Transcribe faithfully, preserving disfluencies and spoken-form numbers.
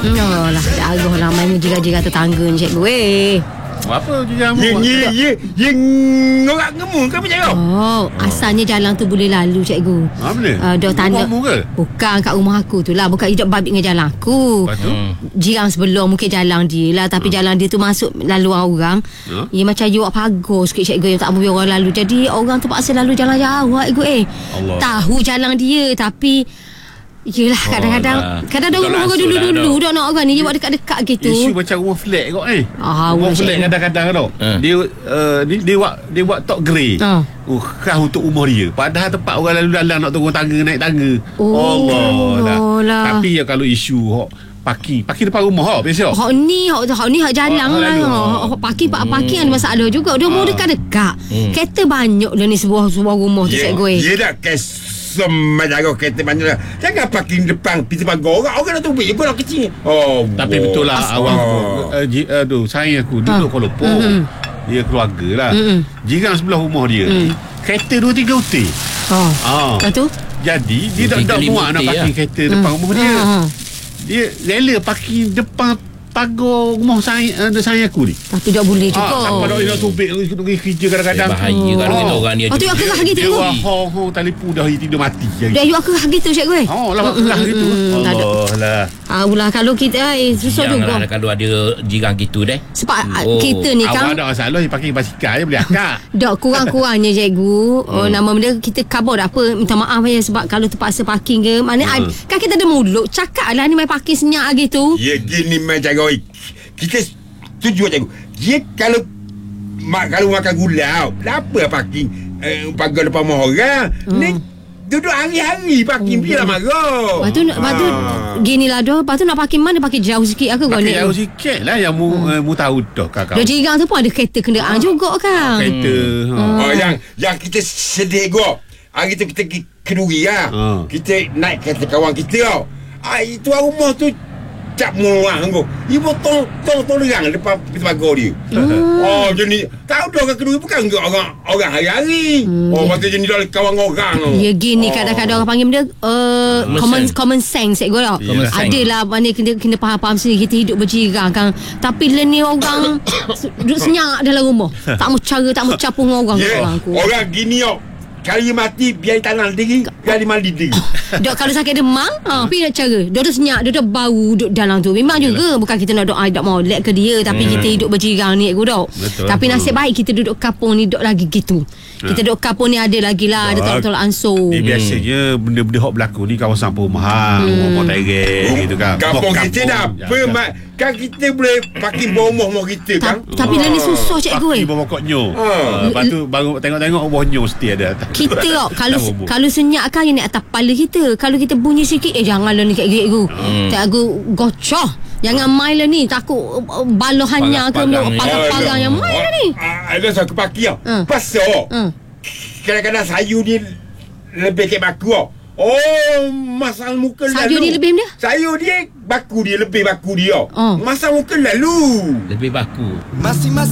Oh lah, darah lah main jiran-jiran tetangga ni cikgu eh. Apa jiran Ye ye ye ye ngorak ngemu ke macam kau? Oh, asalnya jalan tu boleh lalu cikgu. Ha mana? Uh, dah tanda. Ke? Bukan kat rumah aku tu lah. Bukan hidup babit dengan jalan aku. Lepas tu? Hmm. Jiran sebelah mungkin jalan dia lah. Tapi hmm. jalan dia tu masuk laluan orang. Hmm. Ia macam you buat pagar sikit cikgu yang tak boleh orang lalu. Jadi orang terpaksa lalu jalan jauh cikgu eh. Allah. Tahu jalan dia tapi yelah kadang-kadang oh, kadang ada rumah orang dulu-dulu dah nak orang ni dia buat dekat-dekat gitu. Isu macam rumah flat kau eh. Ah, rumah flat kadang-kadang tau. Uh. Dia uh, dia dia buat dia buat tok grey. Uh. Uh, khas untuk umur dia. Padahal tempat orang lalu dalam nak turun tangga naik tangga. Oh, Allah lah. lah. Tapi ya kalau isu hok parking, parking depan rumah hok biasa. Hok ni hok hok ni hok jalan oh, lah. Hok parking pak parking ada masalah juga. Dia umur dekat-dekat. Hmm. Kereta banyak lah ni sebuah sebuah rumah tu cikgu eh. Dia dah kes Semacam kereta banyak lah. Jangan parking depan pintu pagar orang. Orang nak tubik je. Kau nak kecil. Oh, tapi oh. betul lah awak uh, j- Aduh sayang aku duduk Kuala Lumpur. Mm-hmm. Dia keluarga lah. Mm-hmm. Jiran sebelah rumah dia mm. kereta dua tiga utir. Oh. Ah. Lepas tu jadi dia tak tak muat nak parking lah. Kereta depan mm. rumah dia. Mm. Dia rela parking depan pagar rumah saya uh, saya aku ni. Tapi tak boleh juga. Ah, sampai nak tubik pergi kerja kadang-kadang. Eh, bahaya oh. kalau kita orang ni. Oh, tu aku lah gitu. Dia hong hong telefon dah tidur mati. Dah you aku lah gitu cikgu eh. Oh, lah lah gitu. Allah lah. Ah, ulah kalau kita eh susah juga. Janganlah kalau ada jiran gitu deh. Sebab oh. kita ni kan awak ada masalah dia parking basikal je boleh akak. Dok kurang-kurangnya cikgu. Oh, nama benda kita khabar apa minta maaf ya sebab kalau terpaksa parking ke mana hmm. kan kita ada mulut cakaplah ni main parking senyap gitu. Ya gini macam kita setuju cikgu. Dia kalau mak kalau makan gula, kenapa parking eh, pagar depan rumah orang? Hmm. Ni duduk hari-hari parking hmm. biarlah marah. Lepas tu, lepas tu ginilah dah. Lepas tu nak parking mana? Parking jauh sikit aku parking jauh sikit lah yang mu, hmm. uh, mu tahu dah kakak. Dah jiran tu pun ada kereta kenderaan ha. juga kan. Kereta. Hmm. Ha. Oh, yang yang kita sedih go. Hari tu kita keduri lah. Ha. Kita naik kereta kawan kita tau. Ah, itu rumah tu cap muang kau. Ibu tong tong tolerang depan pintu pagar dia. Hmm. Oh, jadi tahu dah orang kedua bukan orang orang hari-hari. Hmm, oh, yeah. Patut jadi dah kawan orang. Ya gini oh. kadang-kadang orang panggil benda uh, common sense. common sense saya gua. Yeah. Adalah mana kena kena faham-faham sendiri kita hidup berjiran kan. Tapi le ni orang duduk senyap dalam rumah. Tak mau cara tak mau campur dengan orang yeah. orang aku. Orang gini oh. Kali mati biar tangan diri, biar mandi diri. Dok kalau sakit demam, ha, tapi nak cara. Dok tu senyap, dok tu bau duk dalam tu. Memang Yalah. juga bukan kita nak doa tak molek ke dia, tapi hmm. kita hidup berjiran ni aku dok. Tapi nasib baik kita duduk kampung ni dok lagi gitu. Kita duduk kampung ni ada lagi lah, ada tolak-tolak ansur. Ni biasanya benda-benda hok berlaku ni kawasan perumahan, hmm. rumah tereng gitu kan. Kampung kita dah apa mak kan kita boleh parking bawah rumah kita kan. Tapi lah ni susah cikgu eh. Parking bawah koknyo. Lepas tu baru tengok-tengok bawahnya mesti ada. Kita oh, kalau kalau senyap kan yang atas kepala kita. Kalau kita bunyi sikit eh janganlah ni kat gigi aku. Hmm. Tak aku gocoh. Jangan main lah ni. Takut baloh hanya ke parang-parang yang main lah ni. Ada satu parking ah. Pasal. Kadang-kadang sayur ni lebih ke baku ah. Oh, masal muka sayur lalu. Sayur ni lebih dia? Sayur dia baku dia lebih baku dia. Oh. Masal muka lalu. Lebih baku. Masing-masing